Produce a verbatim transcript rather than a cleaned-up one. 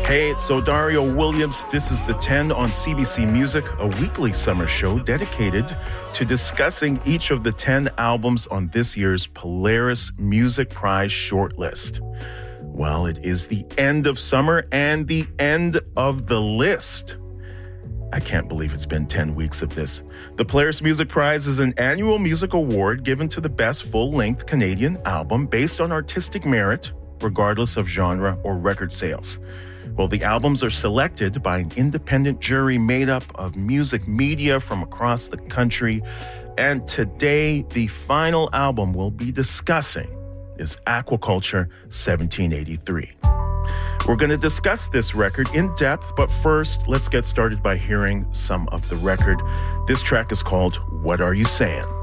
Hey, it's Dario Williams. This is The ten on C B C Music, a weekly summer show dedicated to discussing each of the ten albums on this year's Polaris Music Prize shortlist. Well, it is the end of summer and the end of the list. I can't believe it's been ten weeks of this. The Polaris Music Prize is an annual music award given to the best full-length Canadian album based on artistic merit, regardless of genre or record sales. Well, the albums are selected by an independent jury made up of music media from across the country. And today, the final album we'll be discussing is Aquaculture seventeen eighty-three. We're going to discuss this record in depth, but first, let's get started by hearing some of the record. This track is called What Are You Saying?